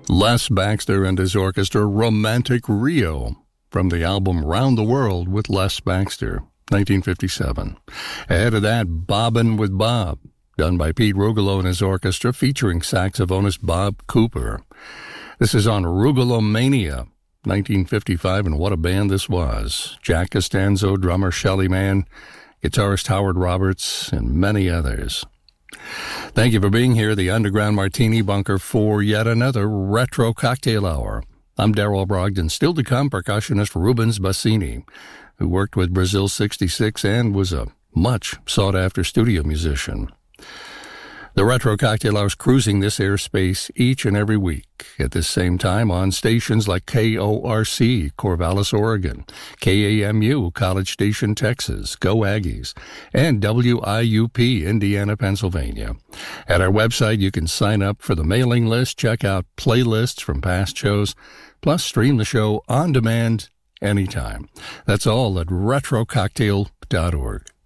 Les Baxter and his orchestra, Romantic Rio, from the album Round the World with Les Baxter, 1957. Ahead of that, Bobbin' with Bob, done by Pete Rugolo and his orchestra, featuring saxophonist Bob Cooper. This is on Rugelomania, 1955, and what a band this was. Jack Costanzo, drummer Shelly Manne, guitarist Howard Roberts, and many others. Thank you for being here, the Underground Martini Bunker, for yet another Retro Cocktail Hour. I'm Darrell Brogdon. Still to come, percussionist Rubens Bassini, who worked with Brazil 66 and was a much sought-after studio musician. The Retro Cocktail Hour is cruising this airspace each and every week at this same time on stations like KORC, Corvallis, Oregon, KAMU, College Station, Texas, Go Aggies, and WIUP, Indiana, Pennsylvania. At our website, you can sign up for the mailing list, check out playlists from past shows, plus stream the show on demand anytime. That's all at retrococktail.org.